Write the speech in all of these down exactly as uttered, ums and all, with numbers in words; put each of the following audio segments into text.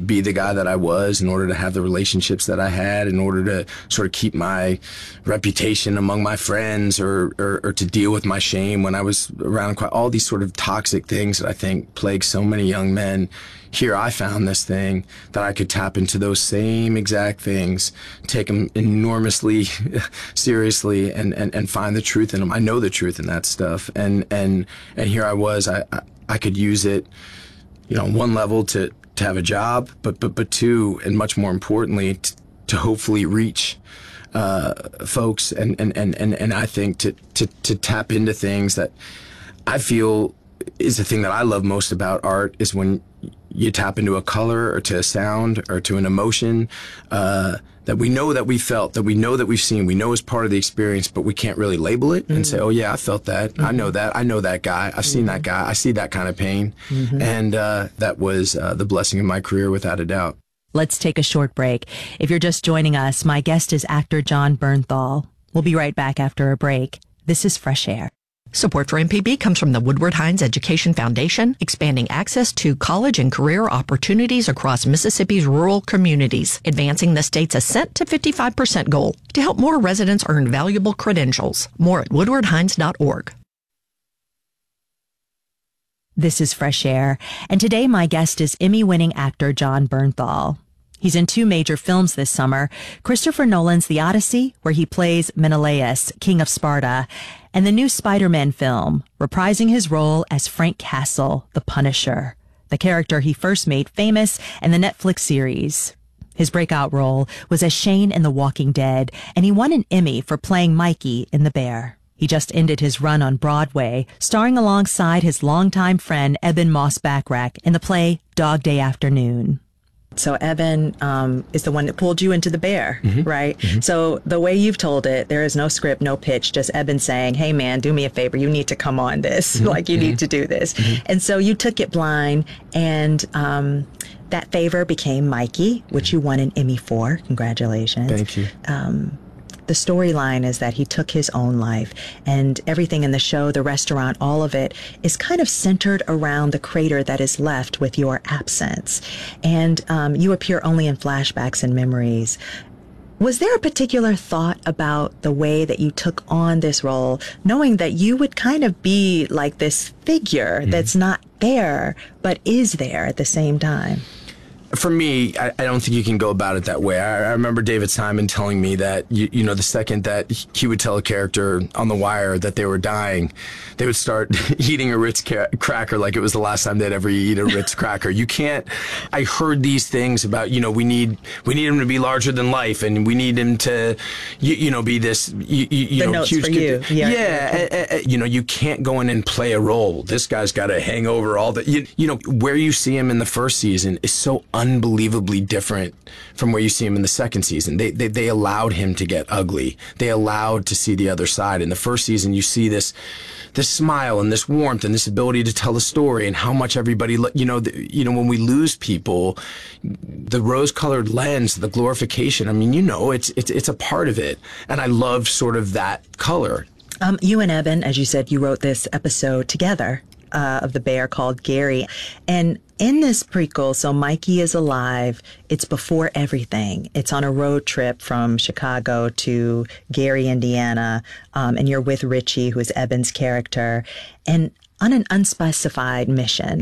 be the guy that I was, in order to have the relationships that I had, in order to sort of keep my reputation among my friends, or, or, or to deal with my shame when I was around, quite all these sort of toxic things that I think plague so many young men. Here I found this thing that I could tap into those same exact things, take them enormously seriously, and, and, and find the truth in them. I know the truth in that stuff. And, and, and here I was, I, I, I could use it, you know, on one level to, to have a job, but, but, but two, and much more importantly, t- to hopefully reach uh, folks. And, and, and, and, and I think to, to, to tap into things that I feel is the thing that I love most about art, is when you tap into a color or to a sound or to an emotion uh, that we know that we felt, that we know that we've seen, we know is part of the experience, but we can't really label it mm-hmm. and say, oh yeah, I felt that. Mm-hmm. I know that. I know that guy. I've mm-hmm. seen that guy. I see that kind of pain. Mm-hmm. And uh, that was uh, the blessing of my career, without a doubt. Let's take a short break. If you're just joining us, my guest is actor Jon Bernthal. We'll be right back after a break. This is Fresh Air. Support for M P B comes from the Woodward Hines Education Foundation, expanding access to college and career opportunities across Mississippi's rural communities, advancing the state's ascent to fifty-five percent goal to help more residents earn valuable credentials. More at woodward hines dot org. This is Fresh Air, and today my guest is Emmy-winning actor Jon Bernthal. He's in two major films this summer, Christopher Nolan's The Odyssey, where he plays Menelaus, King of Sparta, and the new Spider-Man film, reprising his role as Frank Castle, the Punisher, the character he first made famous in the Netflix series. His breakout role was as Shane in The Walking Dead, and he won an Emmy for playing Mikey in The Bear. He just ended his run on Broadway, starring alongside his longtime friend Eben Moss-Bachrach in the play Dog Day Afternoon. So Eben um, is the one that pulled you into The Bear, mm-hmm. right? Mm-hmm. So the way you've told it, there is no script, no pitch, just Eben saying, hey, man, do me a favor. You need to come on this. Mm-hmm. Like, you mm-hmm. need to do this. Mm-hmm. And so you took it blind, and um, that favor became Mikey, which you won an Emmy for. Congratulations. Thank you. Um, The storyline is that he took his own life, and everything in the show, the restaurant, all of it is kind of centered around the crater that is left with your absence. And um, you appear only in flashbacks and memories. Was there a particular thought about the way that you took on this role, knowing that you would kind of be like this figure mm-hmm. that's not there, but is there at the same time? For me, I, I don't think you can go about it that way. I, I remember David Simon telling me that, you, you know, the second that he would tell a character on The Wire that they were dying, they would start eating a Ritz ca- cracker like it was the last time they'd ever eat a Ritz cracker. You can't, I heard these things about, you know, we need we need him to be larger than life, and we need him to, you, you know, be this, you, you, you the know, notes huge. for you. Yeah, yeah uh, uh, you know, you can't go in and play a role. This guy's got a hangover, all that. You, you know, where you see him in the first season is so unbelievably different from where you see him in the second season. They, they they allowed him to get ugly. They allowed to see the other side. In the first season, you see this this smile and this warmth and this ability to tell a story, and how much everybody, you know, the, you know, when we lose people, the rose-colored lens, the glorification. I mean, you know, it's it's it's a part of it, and I love sort of that color. Um, you and Eben, as you said, you wrote this episode together uh, of The Bear called Gary, and in this prequel, so Mikey is alive. It's before everything. It's on a road trip from Chicago to Gary, Indiana, um, and you're with Richie, who is Eben's character, and on an unspecified mission.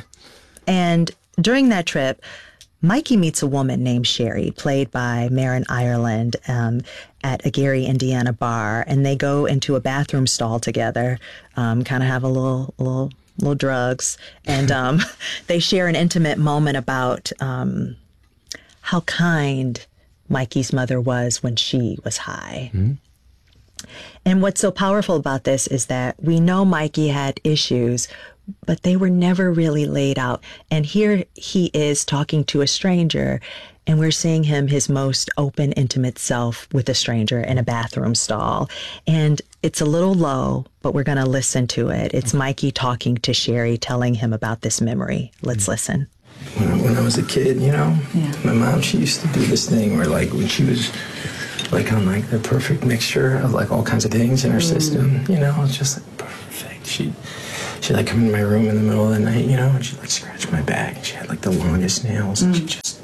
And during that trip, Mikey meets a woman named Sherry, played by Marin Ireland, um, at a Gary, Indiana bar, and they go into a bathroom stall together, um, kind of have a little, little. little drugs, and um, they share an intimate moment about um, how kind Mikey's mother was when she was high. Mm-hmm. And what's so powerful about this is that we know Mikey had issues, but they were never really laid out. And here he is talking to a stranger, and we're seeing him his most open, intimate self with a stranger in a bathroom stall. And it's a little low, but we're going to listen to it. It's Mikey talking to Sherry, telling him about this memory. Let's listen. When I, when I was a kid, you know, yeah. my mom, she used to do this thing where, like, when she was, like, on, like, the perfect mixture of, like, all kinds of things in her mm. system, you know, it's just, like, perfect. She, she'd, like, come in my room in the middle of the night, you know, and she'd, like, scratch my back, and she had, like, the longest nails, and mm. she just...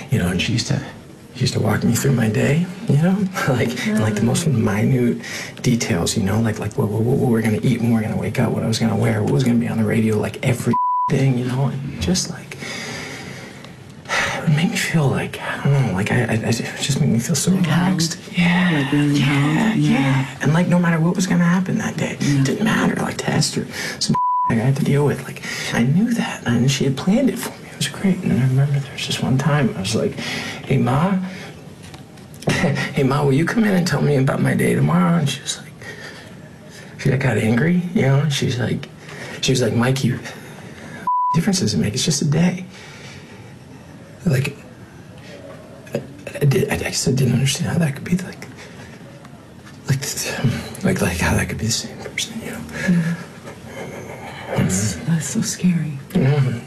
you know, and she used to, she used to walk me through my day, you know, like, and like the most minute details, you know, like, like what, what, what we're going to eat when we're going to wake up, what I was going to wear, what was going to be on the radio, like every thing, you know, and just like, it would make me feel like, I don't know, like, I, I, it just made me feel so relaxed. Yeah, like really yeah, home. yeah, Yeah. And like, no matter what was going to happen that day, Yeah. it didn't matter, like test or some I had to deal with, like, I knew that, and she had planned it for me. It was great. And I remember there was just one time I was like, hey, Ma, hey, Ma, will you come in and tell me about my day tomorrow? And she was like, she got angry, you know, and she's like, she was like, Mike, you, difference does it make? It's just a day. Like, I, I did, I guess I didn't understand how that could be, like, like, like, like how that could be the same person, you know? Mm-hmm. That's, that's so scary. Mm-hmm.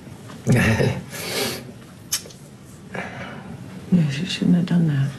Yeah, she shouldn't have done that.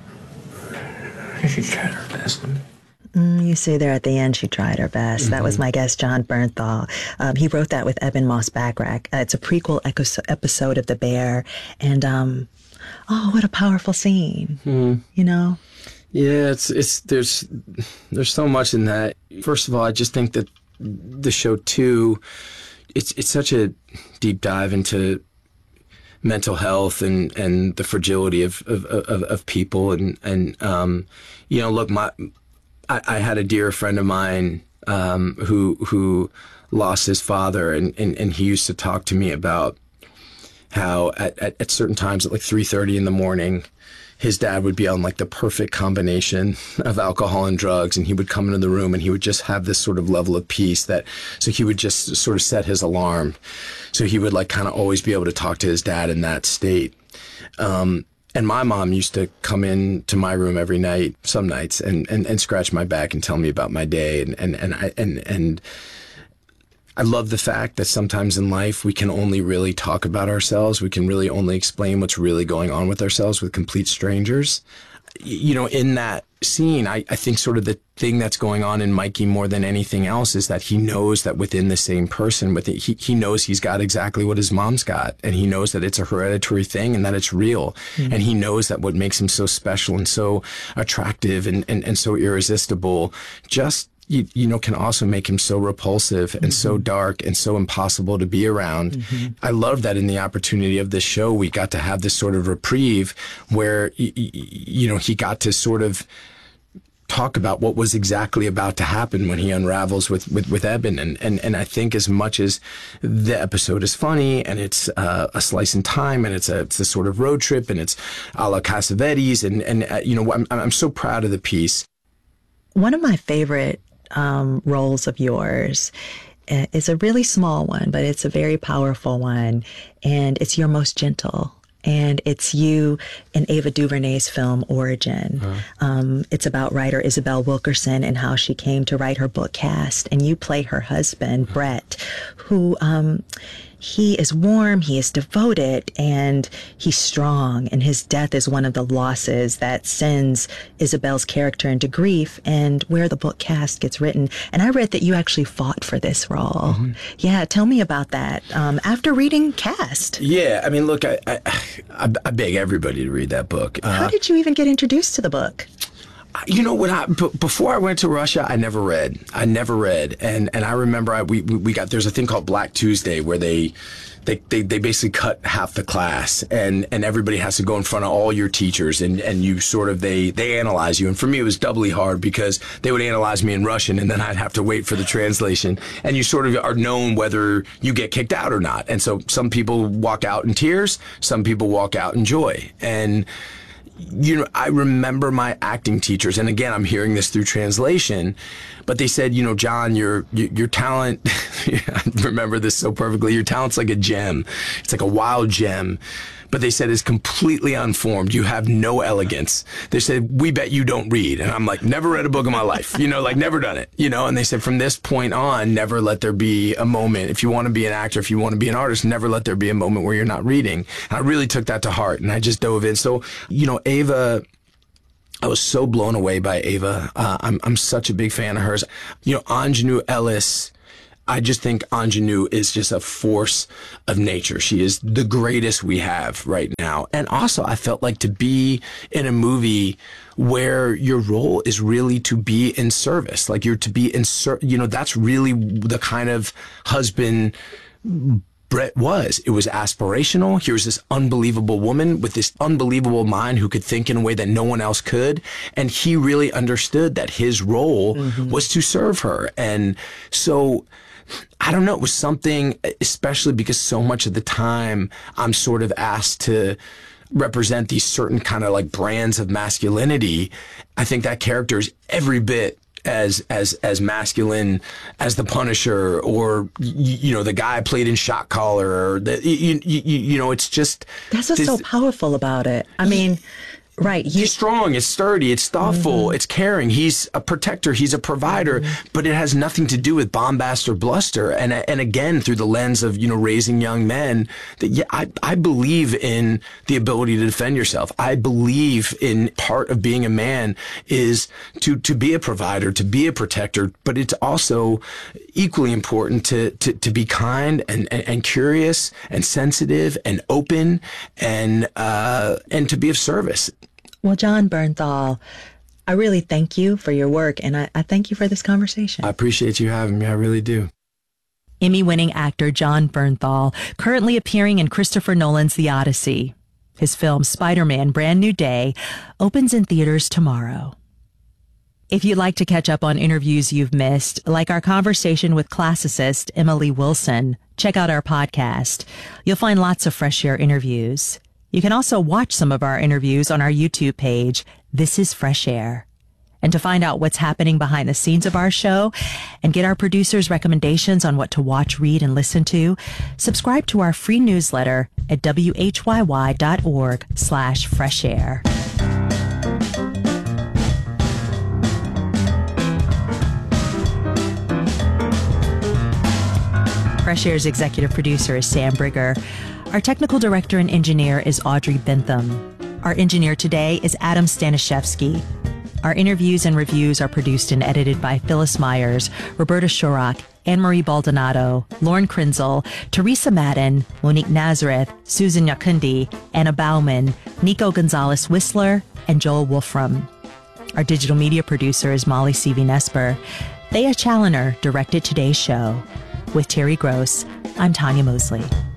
She tried her best. Mm, you say there at the end she tried her best. Mm-hmm. That was my guest, Jon Bernthal. Um, he wrote that with Ebon Moss-Bachrach. Uh, it's a prequel eco- episode of The Bear. And, um, oh, what a powerful scene, mm. you know? Yeah, it's, it's, there's, there's so much in that. First of all, I just think that the show too, it's, it's such a deep dive into mental health and, and the fragility of, of, of, of people. And, and, um, you know, look, my, I, I had a dear friend of mine, um, who, who lost his father, and, and, and he used to talk to me about how at, at, at certain times at like three thirty in the morning, his dad would be on like the perfect combination of alcohol and drugs, and he would come into the room and he would just have this sort of level of peace that, so he would just sort of set his alarm. So he would like kind of always be able to talk to his dad in that state. Um, and my mom used to come in to my room every night, some nights, and, and, and scratch my back and tell me about my day. And, and, and I, and, and I love the fact that sometimes in life we can only really talk about ourselves. We can really only explain what's really going on with ourselves with complete strangers. You know, in that scene, I, I think sort of the thing that's going on in Mikey more than anything else is that he knows that within the same person, with it, he, he knows he's got exactly what his mom's got, and he knows that it's a hereditary thing and that it's real. Mm-hmm. And he knows that what makes him so special and so attractive and, and, and so irresistible just You, you know, can also make him so repulsive and mm-hmm. so dark and so impossible to be around. Mm-hmm. I love that in the opportunity of this show, we got to have this sort of reprieve where, y- y- you know, he got to sort of talk about what was exactly about to happen when he unravels with, with, with Ebon. And, and, and I think as much as the episode is funny and it's uh, a slice in time and it's a, it's a sort of road trip and it's a la Cassavetes and, and uh, you know, I'm, I'm so proud of the piece. One of my favorite Um, roles of yours uh, is a really small one, but it's a very powerful one, and it's your most gentle. And it's you in Ava DuVernay's film Origin. Uh-huh. Um, it's about writer Isabel Wilkerson and how she came to write her book Caste. And you play her husband, uh-huh. Brett, who um, he is warm, he is devoted, and he's strong. And his death is one of the losses that sends Isabel's character into grief, and where the book Caste gets written. And I read that you actually fought for this role. Mm-hmm. Yeah, tell me about that. Um, after reading Caste. Yeah, I mean, look, I, I, I, I beg everybody to read that book. Uh, How did you even get introduced to the book? You know, when I b- before I went to Russia, I never read. I never read, and and I remember I, we we got there's a thing called Black Tuesday where they. They, they they basically cut half the class, and, and everybody has to go in front of all your teachers, and, and you sort of, they, they analyze you. And for me, it was doubly hard because they would analyze me in Russian, and then I'd have to wait for the translation. And you sort of are known whether you get kicked out or not. And so some people walk out in tears, some people walk out in joy. And you know, I remember my acting teachers, and again, I'm hearing this through translation, but they said, you know, John, your your, your talent, I remember this so perfectly, your talent's like a gem. It's like a wild gem. But they said it's completely unformed. You have no elegance. They said, we bet you don't read. And I'm like, never read a book in my life, you know, like never done it, you know. And they said, from this point on, never let there be a moment. If you want to be an actor, if you want to be an artist, never let there be a moment where you're not reading. And I really took that to heart, and I just dove in. So, you know, Ava, I was so blown away by Ava. Uh, I'm, I'm such a big fan of hers. You know, Anjanou Ellis, I just think Ingenue is just a force of nature. She is the greatest we have right now. And also, I felt like to be in a movie where your role is really to be in service, like you're to be in, ser- you know, that's really the kind of husband Brett was. It was aspirational. Here's this unbelievable woman with this unbelievable mind who could think in a way that no one else could. And he really understood that his role mm-hmm. was to serve her. And so, I don't know, it was something, especially because so much of the time I'm sort of asked to represent these certain kind of like brands of masculinity. I think that character is every bit as as as masculine as the Punisher, or you, you know, the guy I played in Shot Caller, or the you, you, you know, it's just that's what's this, so powerful about it. I mean, right? You, he's strong, it's sturdy, it's thoughtful, mm-hmm. it's caring. He's a protector, he's a provider, mm-hmm. but it has nothing to do with bombast or bluster. And and again, through the lens of, you know, raising young men, that yeah, I I believe in the ability to defend yourself. I believe in part of being a man is to to be a provider, to be a protector, but it's also equally important to to, to be kind and, and, and curious and sensitive and open and uh, and to be of service. Well, Jon Bernthal, I really thank you for your work, and I, I thank you for this conversation. I appreciate you having me. I really do. Emmy-winning actor Jon Bernthal, currently appearing in Christopher Nolan's The Odyssey. His film Spider-Man: Brand New Day opens in theaters tomorrow. If you'd like to catch up on interviews you've missed, like our conversation with classicist Emily Wilson, check out our podcast. You'll find lots of Fresh Air interviews. You can also watch some of our interviews on our YouTube page, This is Fresh Air. And to find out what's happening behind the scenes of our show and get our producers' recommendations on what to watch, read, and listen to, subscribe to our free newsletter at whyy.org slash fresh air. Fresh Air's executive producer is Sam Brigger. Our technical director and engineer is Audrey Bentham. Our engineer today is Adam Staniszewski. Our interviews and reviews are produced and edited by Phyllis Myers, Roberta Shorak, Anne-Marie Baldonado, Lauren Krenzel, Teresa Madden, Monique Nazareth, Susan Yakundi, Anna Bauman, Nico Gonzalez-Whistler, and Joel Wolfram. Our digital media producer is Molly Seavey-Nesper. Thea Challoner directed today's show. With Terry Gross, I'm Tanya Mosley.